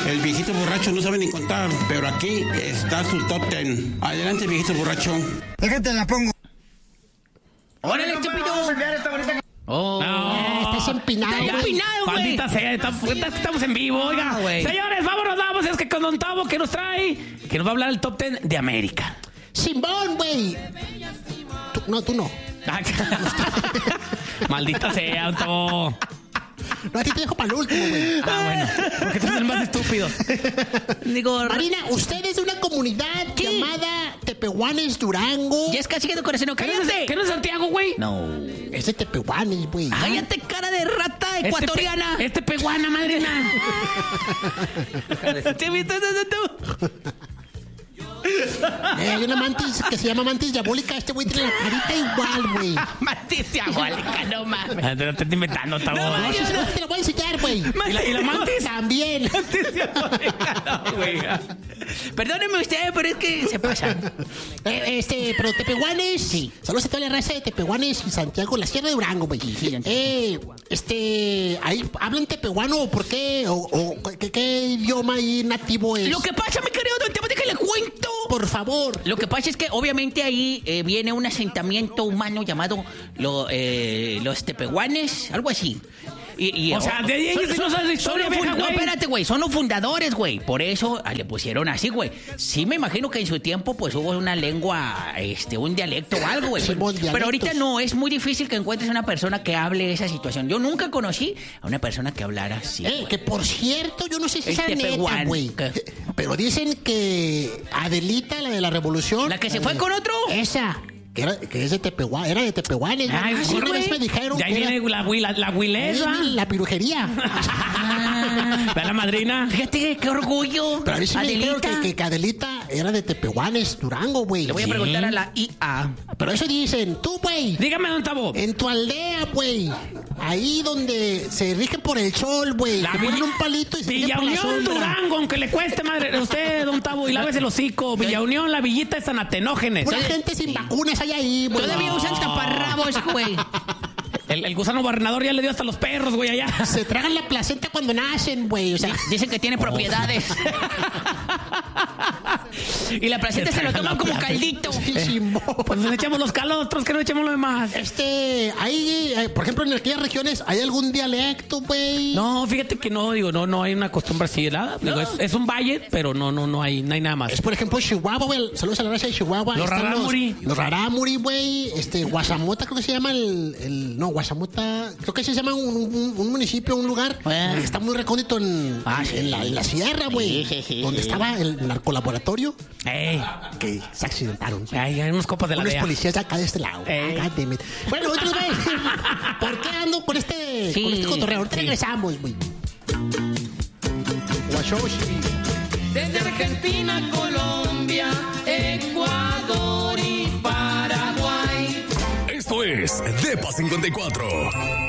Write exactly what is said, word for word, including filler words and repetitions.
El viejito borracho no sabe ni contar, pero aquí está su top ten. Adelante, viejito borracho. Déjate la pongo. ¡Órale, Chupito! Oh, no, estás empinado, güey. empinado, güey. Maldita sea, estamos, estamos en vivo, oiga. Ah, señores, vámonos, vamos. Es que con Don Tavo que nos trae, que nos va a hablar del top ten de América. Simón, güey. No, tú no. Maldita sea, Don Tavo. No, a ti te dejo para el último, güey. Ah, bueno. Porque tú eres el más estúpido. Digo, Marina, usted es de una comunidad ¿qué? llamada Tepehuanes, Durango. Ya es casi de corazón. ¡Cállate! ¿Qué no es Santiago, güey? No. Es de Tepehuanes, güey. ¡Cállate, cara de rata ecuatoriana! Es tepehuana, madrina. ¿Te viste eso? Eh, hay una mantis que se llama mantis diabólica. Este güey tiene la carita igual, güey. Mantis diabólica, no mames. Te lo estás inventando, Tavo. No, no, no, te lo voy a enseñar, güey. ¿Y la, ¿Y la mantis? También. Mantis diabólica, no, güey. Perdóneme usted, pero es que se pasa. Eh, este, pero Tepehuanes. Sí. Saludos a toda la raza de Tepehuanes y Santiago, la Sierra de Durango, güey. Sí, sí, eh, este, ahí hablan tepehuano, ¿por qué? O, o ¿qué, qué idioma ahí nativo es? Lo que pasa, mi querido Don Tavo, déjale cuento. Por favor. Lo que pasa es que obviamente ahí eh, viene un asentamiento humano llamado lo, eh, los tepehuanes, algo así. Y, y, o sea, de ahí ellos no saben la historia, vieja, güey. No, espérate, güey, son los fundadores, güey. Por eso ah, le pusieron así, güey. Sí me imagino que en su tiempo, pues, hubo una lengua, este, un dialecto o algo, güey. Pero, pero ahorita no, es muy difícil que encuentres una persona que hable esa situación. Yo nunca conocí a una persona que hablara así, eh, que por cierto, yo no sé si es neta, güey. Pero dicen que Adelita, la de la Revolución... ¿La que se fue con otro? Esa... Que, era, que es de Tepehuán, era de Tepehuanes. Ay, ¿no? sí, Una vez me dijeron. De ahí viene la, la, la huilesa. La pirujería. Ah, la madrina. Fíjate, qué orgullo. Pero a mí sí me dijeron que, que, que Adelita era de Tepehuanes, Durango, güey. Le voy sí. a preguntar a la I A. Pero eso dicen, tú, güey. Dígame, Don Tavo. En tu aldea, güey. Ahí donde se rigen por el sol, güey. La te ponen un palito y se rigen por la Villa Unión, sombra. Durango, aunque le cueste, madre. Usted, Don Tavo, y lávese el hocico. Villa Unión, la villita de San Atenógenes. Pura gente sin vacunas hay ahí, güey. Todavía usan taparrabos, güey. El, el gusano barrenador ya le dio hasta los perros, güey, allá. Se tragan la placenta cuando nacen, güey. O sea, dicen que tiene oh. propiedades. Y la placenta se, se lo toman como placenta. Caldito. Sí, pues nos echamos los calostros, que no echemos lo demás. Este, hay, por ejemplo, en aquellas regiones, ¿hay algún dialecto, güey? No, fíjate que no, digo, no, no hay una costumbre así, nada. No. Digo, es, es un valle, pero no, no, no hay, no hay nada más. Es, por ejemplo, Chihuahua, güey. Saludos a la raza de Chihuahua. Los rarámuri. Los, los rarámuri, güey. Este, Guasamota, creo que se llama el, el no, Guasamota, creo que se llama un, un, un municipio, un lugar ah. que está muy recóndito en, ah, sí. en, la, en la sierra, güey. Sí, sí, sí, donde sí. estaba el narcolaboratorio. Ey. Que se accidentaron. Ay, hay unos copas de la Unos D E A. policías acá de este lado. Bueno, otros, güey. ¿Por qué ando con este, sí, con este cotorreo? Ahorita sí. regresamos, güey. Desde Argentina, Colombia, Ecuador y Paraguay. Esto es Depa cincuenta y cuatro.